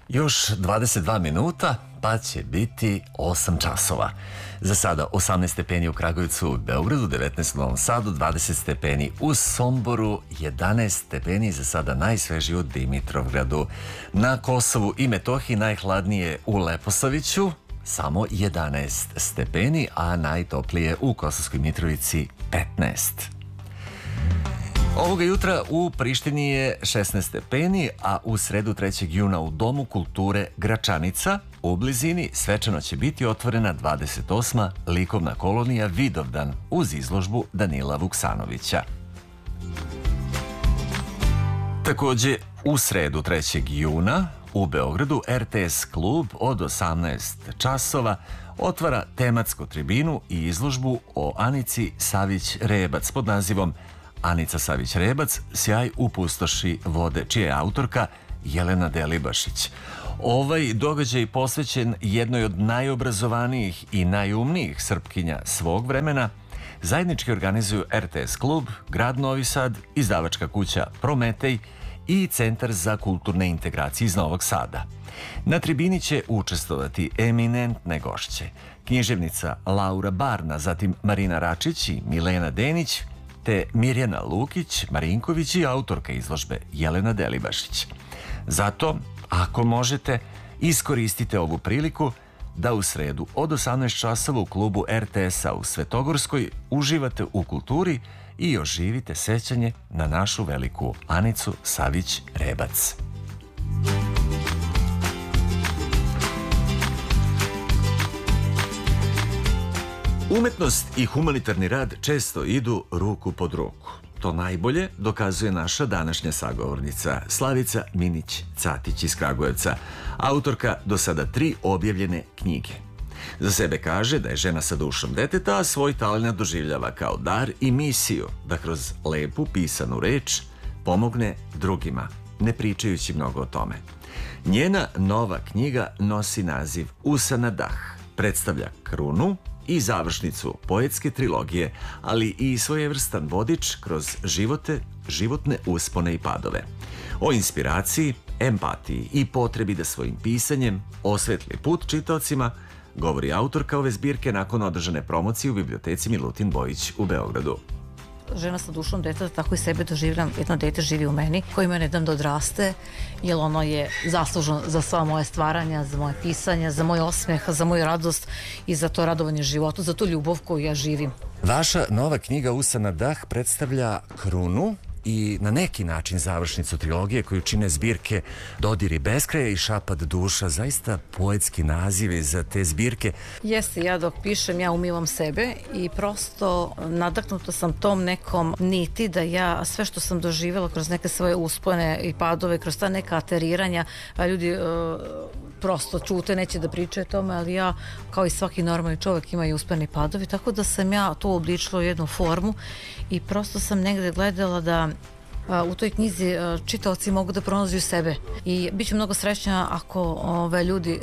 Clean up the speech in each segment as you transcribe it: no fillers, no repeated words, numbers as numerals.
Još 22 minuta, pa će biti 8 časova. Za sada 18 stepeni u Kragujevcu, u Beogradu, 19 u Novom Sadu, 20 stepeni u Somboru, 11 stepeni za sada najsvežiji u Dimitrovgradu. Na Kosovu i Metohiji najhladnije u Leposaviću, samo 11 stepeni, a najtoplije u Kosovskoj Mitrovici 15. Ovoga jutra u Prištini je 16 stepeni, a u sredu 3. juna u Domu kulture Gračanica u blizini svečano će biti otvorena 28. likovna kolonija Vidovdan uz izložbu Danila Vuksanovića. Takođe, u sredu 3. juna u Beogradu RTS klub od 18 časova otvara tematsku tribinu i izložbu o Anici Savić-Rebac pod nazivom Anica Savić-Rebac, sjaj u pustoši vode, čija je autorka Jelena Delibašić. Ovaj događaj posvećen jednoj od najobrazovanijih i najumnijih Srpkinja svog vremena zajednički organizuju RTS klub, Grad Novi Sad, izdavačka kuća Prometej i Centar za kulturne integracije iz Novog Sada. Na tribini će učestvovati eminentne gošće, književnica Laura Barna, zatim Marina Račić i Milena Denić, te Mirjana Lukić, Marinković i autorka izložbe Jelena Delibašić. Zato, ako možete, iskoristite ovu priliku da u sredu od 18 časova u klubu RTS-a u Svetogorskoj uživate u kulturi i oživite sećanje na našu veliku Anicu Savić-Rebac. Umetnost i humanitarni rad često idu ruku pod ruku. To najbolje dokazuje naša današnja sagovornica Slavica Minić-Catić iz Kragujevca, autorka do sada 3 objavljene knjige. Za sebe kaže da je žena sa dušom deteta, a svoj talenat doživljava kao dar i misiju da kroz lepu pisanu reč pomogne drugima, ne pričajući mnogo o tome. Njena nova knjiga nosi naziv Usana dah, predstavlja krunu i završnicu poetske trilogije, ali i svojevrstan vodič kroz životne uspone i padove. O inspiraciji, empatiji i potrebi da svojim pisanjem osvetli put čitaocima govori autorka ove zbirke nakon održane promocije u biblioteci Milutin Bojić u Beogradu. Žena sa dušom deteta, tako i sebe doživljam, jedno dete živi u meni, kojima ne dam da odraste, jer ono je zaslužno za sva moje stvaranja, za moje pisanja, za moj osmeh, za moju radost i za to radovanje životu, za tu ljubav koju ja živim. Vaša nova knjiga Usana dah predstavlja krunu i na neki način završnicu trilogije koju čine zbirke Dodiri beskraja i Šapat duša, zaista poetski nazivi za te zbirke. Jeste, ja dok pišem, ja umivam sebe i prosto nadaknuta sam tom nekom niti da ja sve što sam doživjela kroz neke svoje uspone i padove, kroz ta neka ateriranja, ljudi prosto čute, neće da pričaju o tome, ali ja, kao i svaki normalni čovjek, ima i usponi padovi, tako da sam ja to obličila u jednu formu i prosto sam negde gledala da u toj knjizi čitaoci mogu da pronađu sebe i bit ću mnogo srećna ako ljudi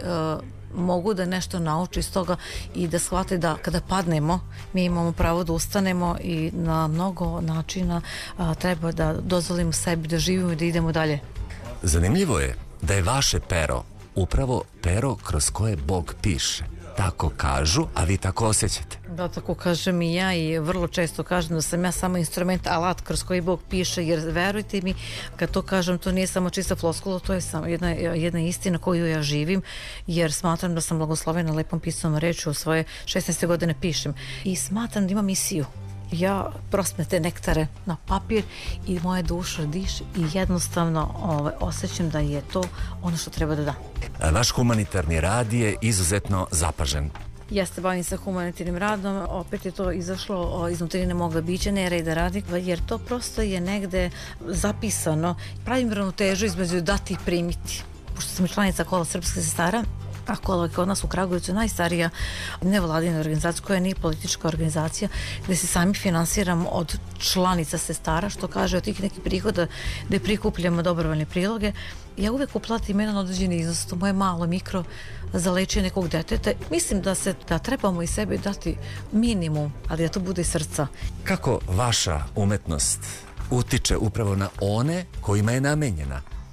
mogu da nešto nauče iz toga i da shvate da kada padnemo mi imamo pravo da ustanemo i na mnogo načina treba da dozvolimo sebi da živimo i da idemo dalje. Zanimljivo je da je vaše pero upravo pero kroz koje Bog piše. Tako kažu, a vi tako osjećate. Da, tako kažem i ja i vrlo često kažem da sam ja samo instrument, alat kroz koji Bog piše, jer verujte mi, kad to kažem, to nije samo čista floskula, to je samo jedna istina koju ja živim, jer smatram da sam blagoslovena lepom pisanom rečju, u svoje 16. godine pišem i smatram da imam misiju. Ja prostim te nektare na papir i moja duša diše i jednostavno osjećam da je to ono što treba da da. Vaš humanitarni rad je izuzetno zapažen. Jeste, bavim se humanitarnim radom, opet je to izašlo iz nutrine moga bića, ne reda radi, jer to prosto je negde zapisano. Pravim ravnotežu između dati i primiti. Pošto sam članica Kola srpskih sestara, a Kola je kod nas u Kragujevcu najstarija nevladina organizacija koja nije politička organizacija, gde se sami finansiramo od članica sestara, što kaže od tih nekih prihoda gde prikupljamo dobrovoljne priloge. Ja uvek uplatim jedan određeni iznos, to moje malo mikro za lečenje nekog deteta. Mislim da trebamo i sebi dati minimum, ali da to bude iz srca. Kako vaša umetnost utiče upravo na one kojima je namenjena?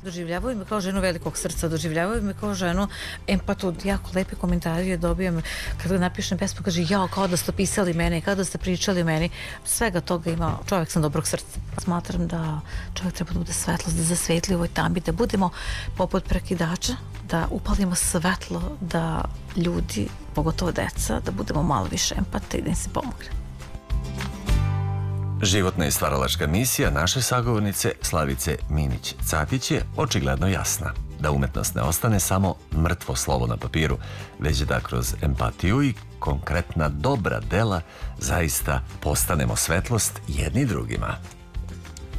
Doživljavaju me kao ženu velikog srca, doživljavaju me kao ženu empatu, jako lepe komentare dobijem kada napišem pesmu, kaže jao, kao da ste pisali mene, kao da ste pričali o meni. Svega toga ima, čovjek sam dobrog srca. Smatram da čovjek treba da bude svetlost, da zasvetli u ovoj tambi, da budemo poput prekidača, da upalimo svetlo, da ljudi, pogotovo deca, da budemo malo više empate i da im se pomogne. Životna i stvaralačka misija naše sagovornice Slavice Minić-Catić je očigledno jasna. Da umetnost ne ostane samo mrtvo slovo na papiru, već da kroz empatiju i konkretna dobra dela zaista postanemo svetlost jedni drugima.